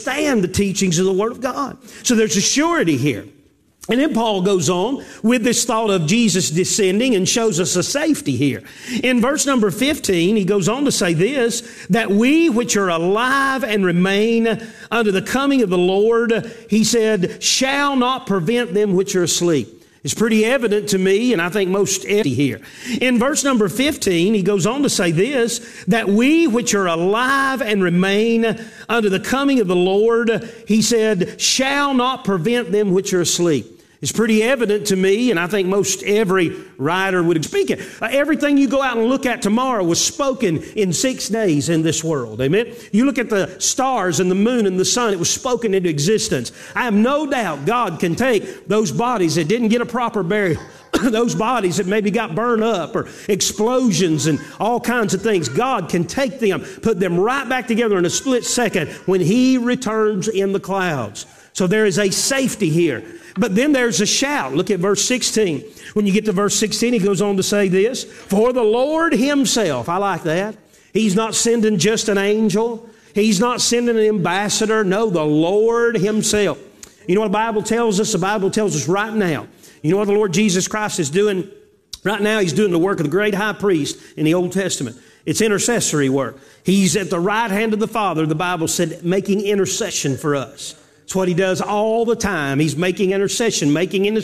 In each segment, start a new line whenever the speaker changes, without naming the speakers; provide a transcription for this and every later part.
understand the teachings of the Word of God. So there's a surety here. And then Paul goes on with this thought of Jesus descending and shows us a safety here. In verse number 15, he goes on to say this, that we which are alive and remain unto the coming of the Lord, he said, shall not prevent them which are asleep. It's pretty evident to me, and I think most empty here. In verse number 15, he goes on to say this, that we which are alive and remain unto the coming of the Lord, he said, shall not prevent them which are asleep. It's pretty evident to me, and I think most every writer would speak it. Everything you go out and look at tomorrow was spoken in 6 days in this world. Amen? You look at the stars and the moon and the sun, it was spoken into existence. I have no doubt God can take those bodies that didn't get a proper burial, those bodies that maybe got burned up or explosions and all kinds of things. God can take them, put them right back together in a split second when He returns in the clouds. So there is a safety here. But then there's a shout. Look at verse 16. When you get to verse 16, he goes on to say this, for the Lord Himself, I like that. He's not sending just an angel. He's not sending an ambassador. No, the Lord Himself. You know what the Bible tells us? The Bible tells us right now. You know what the Lord Jesus Christ is doing? Right now He's doing the work of the great high priest in the Old Testament. It's intercessory work. He's at the right hand of the Father, the Bible said, making intercession for us. It's what He does all the time. He's making intercession,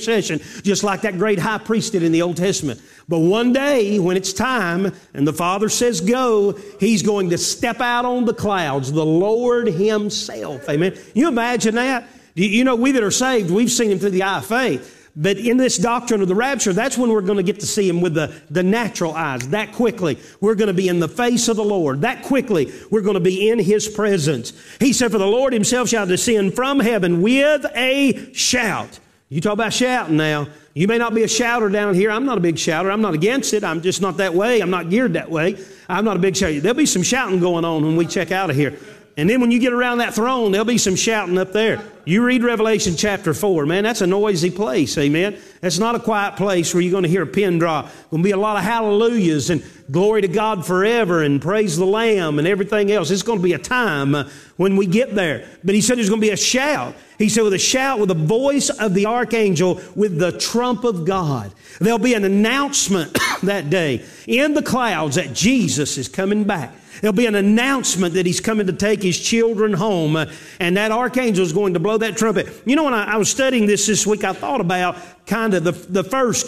just like that great high priest did in the Old Testament. But one day, when it's time, and the Father says go, He's going to step out on the clouds, the Lord Himself. Amen. You imagine that? You know, we that are saved, we've seen Him through the eye of faith. But in this doctrine of the rapture, that's when we're going to get to see Him with the natural eyes. That quickly, we're going to be in the face of the Lord. That quickly, we're going to be in His presence. He said, for the Lord Himself shall descend from heaven with a shout. You talk about shouting now. You may not be a shouter down here. I'm not a big shouter. I'm not against it. I'm just not that way. I'm not geared that way. I'm not a big shouter. There'll be some shouting going on when we check out of here. And then when you get around that throne, there'll be some shouting up there. You read Revelation chapter 4, man, that's a noisy place, amen? That's not a quiet place where you're going to hear a pin drop. There's going to be a lot of hallelujahs and glory to God forever and praise the Lamb and everything else. It's going to be a time when we get there. But He said there's going to be a shout. He said with a shout, with the voice of the archangel, with the trump of God. There'll be an announcement that day in the clouds that Jesus is coming back. There'll be an announcement that He's coming to take His children home, and that archangel is going to blow that trumpet. You know, when I was studying this week, I thought about kind of the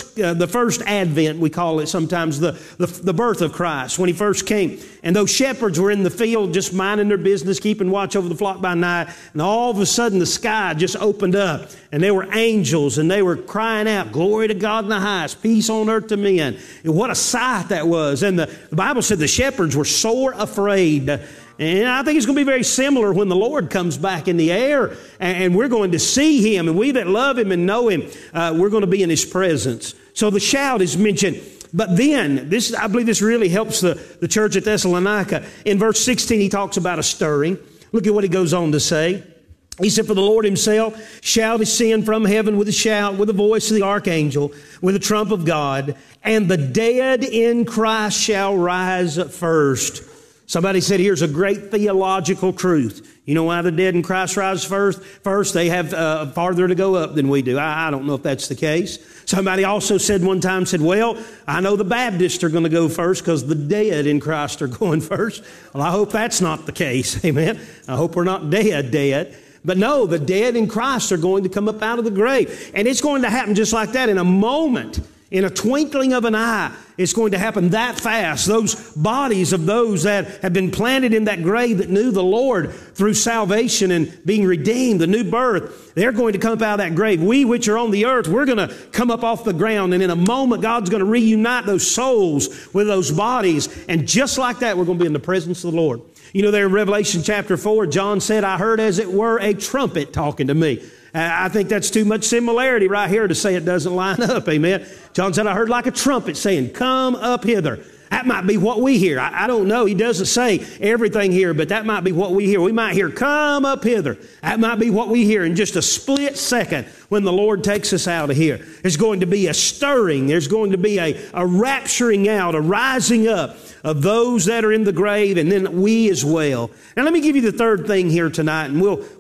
first Advent, we call it sometimes, the birth of Christ, when He first came. And those shepherds were in the field just minding their business, keeping watch over the flock by night, and all of a sudden the sky just opened up, and there were angels, and they were crying out, glory to God in the highest, peace on earth to men. And what a sight that was. And the Bible said the shepherds were sore afraid. And I think it's going to be very similar when the Lord comes back in the air and we're going to see Him. And we that love Him and know Him, we're going to be in His presence. So the shout is mentioned. But then, I believe this really helps the church at Thessalonica. In verse 16, he talks about a stirring. Look at what he goes on to say. He said, for the Lord Himself shall descend from heaven with a shout, with the voice of the archangel, with the trump of God, and the dead in Christ shall rise first. Somebody said, here's a great theological truth. You know why the dead in Christ rise first? First, they have farther to go up than we do. I don't know if that's the case. Somebody also said one time, well, I know the Baptists are going to go first because the dead in Christ are going first. Well, I hope that's not the case. Amen. I hope we're not dead. But no, the dead in Christ are going to come up out of the grave. And it's going to happen just like that in a moment. In a twinkling of an eye, it's going to happen that fast. Those bodies of those that have been planted in that grave that knew the Lord through salvation and being redeemed, the new birth, they're going to come up out of that grave. We which are on the earth, we're going to come up off the ground. And in a moment, God's going to reunite those souls with those bodies. And just like that, we're going to be in the presence of the Lord. You know, there in Revelation chapter 4, John said, I heard as it were a trumpet talking to me. I think that's too much similarity right here to say it doesn't line up. Amen. John said, I heard like a trumpet saying, come up hither. That might be what we hear. I don't know. He doesn't say everything here, but that might be what we hear. We might hear, come up hither. That might be what we hear in just a split second when the Lord takes us out of here. There's going to be a stirring. There's going to be a rapturing out, a rising up of those that are in the grave, and then we as well. Now let me give you the third thing here tonight, and we'll